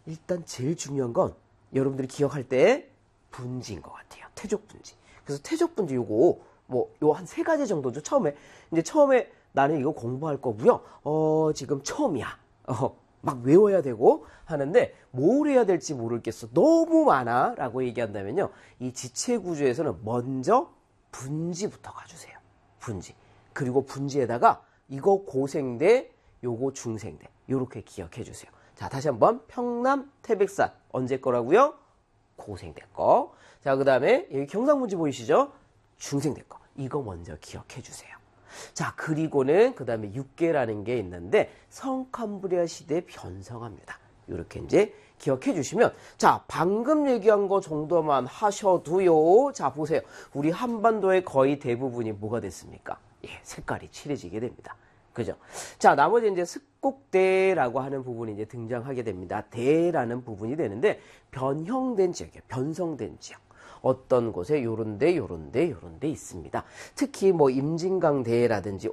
일단 제일 중요한 건 여러분들이 기억할 때 분지인 것 같아요. 태족 분지. 그래서 태족 분지 요거 요 한 3가지 정도죠. 처음에 나는 이거 공부할 거고요. 지금 처음이야. 막 외워야 되고 하는데 뭘 해야 될지 모르겠어. 너무 많아. 라고 얘기한다면요. 이 지체 구조에서는 먼저 분지부터 가주세요. 분지. 그리고 분지에다가 이거 고생대, 요거 중생대. 요렇게 기억해 주세요. 자, 다시 한번 평남 태백산 언제 거라고요? 고생대 거. 자, 그 다음에 여기 경상분지 보이시죠? 중생대 거. 이거 먼저 기억해 주세요. 자, 그리고는 그 다음에 6개라는 게 있는데 성캄브리아 시대 변성합니다. 이렇게 이제 기억해 주시면, 자, 방금 얘기한 거 정도만 하셔도요. 자, 보세요. 우리 한반도의 거의 대부분이 뭐가 됐습니까? 예, 색깔이 칠해지게 됩니다. 그죠? 자, 나머지 이제 습곡대라고 하는 부분이 이제 등장하게 됩니다. 대라는 부분이 되는데 변형된 지역이에요. 변성된 지역. 어떤 곳에 요런데 있습니다. 특히 뭐 임진강대라든지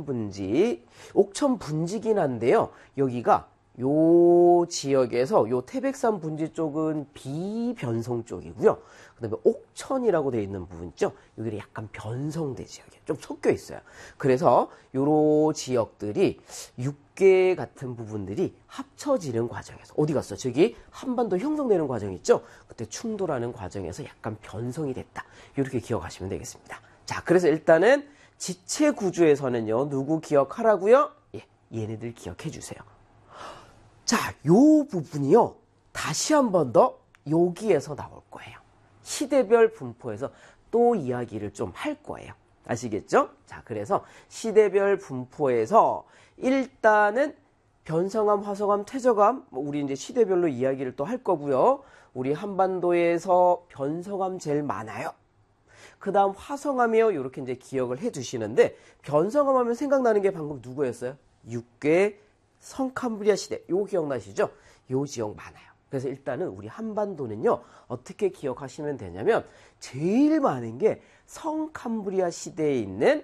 옥천분지긴 한데요. 여기가 요 지역에서 요 태백산 분지 쪽은 비변성 쪽이고요. 그 다음에 옥천이라고 되어 있는 부분 있죠. 여기는 약간 변성대 지역이에요. 좀 섞여 있어요. 그래서 요런 지역들이 6개 같은 부분들이 합쳐지는 과정에서 어디 갔어? 저기 한반도 형성되는 과정 있죠. 그때 충돌하는 과정에서 약간 변성이 됐다. 이렇게 기억하시면 되겠습니다. 자, 그래서 일단은 지체 구조에서는요. 누구 기억하라고요? 예, 얘네들 기억해 주세요. 자, 요 부분이요. 다시 한 번 더 여기에서 나올 거예요. 시대별 분포에서 또 이야기를 좀 할 거예요. 아시겠죠? 자, 그래서 시대별 분포에서 일단은 변성암, 화성암, 퇴적암, 우리 이제 시대별로 이야기를 또 할 거고요. 우리 한반도에서 변성암 제일 많아요. 그 다음 화성암이요. 이렇게 이제 기억을 해 두시는데, 변성암 하면 생각나는 게 방금 누구였어요? 6개 성캄브리아 시대. 요 기억나시죠? 요 지역 많아요. 그래서 일단은 우리 한반도는요. 어떻게 기억하시면 되냐면 제일 많은 게 성캄브리아 시대에 있는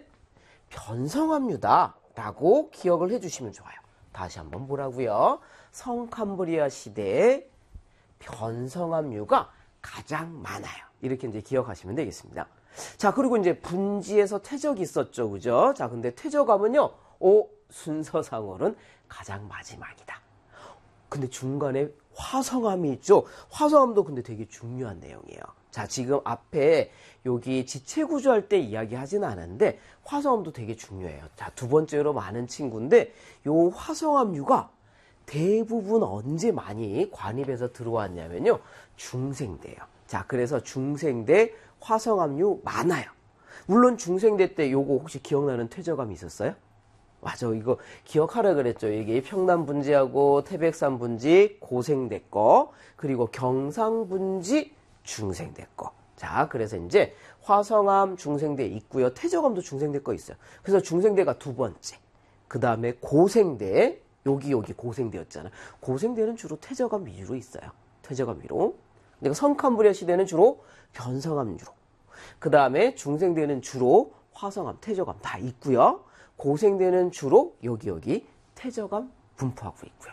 변성암류다라고 기억을 해주시면 좋아요. 다시 한번 보라고요. 성캄브리아 시대에 변성암류가 가장 많아요. 이렇게 이제 기억하시면 되겠습니다. 자, 그리고 이제 분지에서 퇴적이 있었죠. 그죠? 자, 근데 퇴적암은요. 순서상으로는 가장 마지막이다. 근데 중간에 화성암이 있죠. 화성암도 근데 되게 중요한 내용이에요. 자, 지금 앞에 여기 지체 구조할 때 이야기하지는 않았는데 화성암도 되게 중요해요. 자, 두 번째로 많은 친구인데 요 화성암류가 대부분 언제 많이 관입해서 들어왔냐면요. 중생대예요. 자, 그래서 중생대 화성암류 많아요. 물론 중생대 때 요거 혹시 기억나는 퇴적암이 있었어요? 맞아, 이거 기억하라 그랬죠. 이게 평남 분지하고 태백산 분지 고생대 거, 그리고 경상 분지 중생대 거. 자, 그래서 이제 화성암 중생대 있고요. 퇴적암도 중생대 거 있어요. 그래서 중생대가 두 번째. 그 다음에 고생대, 여기 고생대였잖아. 고생대는 주로 퇴적암 위주로 있어요. 퇴적암 위로. 그러니까 성캄브리아 시대는 주로 변성암 위로. 그 다음에 중생대는 주로 화성암, 퇴적암 다 있고요. 고생대는 주로 여기 퇴적암 분포하고 있고요.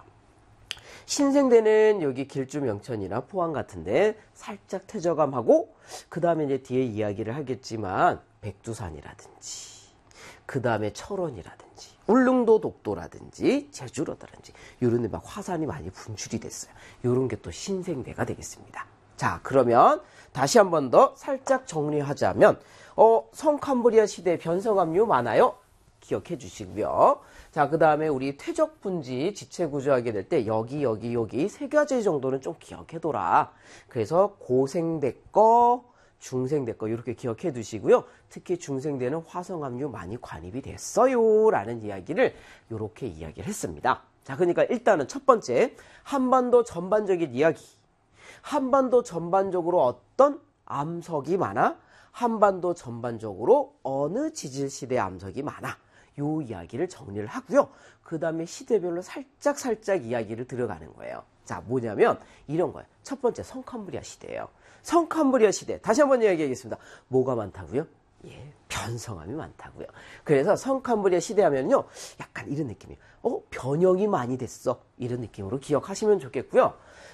신생대는 여기 길주 명천이나 포항 같은데 살짝 퇴적암하고, 그 다음에 이제 뒤에 이야기를 하겠지만 백두산이라든지 그 다음에 철원이라든지 울릉도 독도라든지 제주도라든지 이런 데 막 화산이 많이 분출이 됐어요. 이런 게 또 신생대가 되겠습니다. 자, 그러면 다시 한 번 더 살짝 정리하자면 성캄브리아 시대 변성암류 많아요. 기억해 주시고요. 자, 그 다음에 우리 퇴적분지 지체 구조하게 될 때 여기 3가지 정도는 좀 기억해둬라. 그래서 고생대 거, 중생대 거 이렇게 기억해 두시고요. 특히 중생대는 화성암류 많이 관입이 됐어요 라는 이야기를 이렇게 이야기를 했습니다. 자, 그러니까 일단은 첫 번째, 한반도 전반적인 이야기. 한반도 전반적으로 어떤 암석이 많아? 한반도 전반적으로 어느 지질시대 암석이 많아? 요 이야기를 정리를 하고요. 그 다음에 시대별로 살짝 이야기를 들어가는 거예요. 자, 뭐냐면 이런 거예요. 첫 번째, 성캄브리아 시대예요. 성캄브리아 시대. 다시 한번 이야기하겠습니다. 뭐가 많다고요? 예, 변성암이 많다고요. 그래서 성캄브리아 시대 하면요. 약간 이런 느낌이에요. 변형이 많이 됐어. 이런 느낌으로 기억하시면 좋겠고요.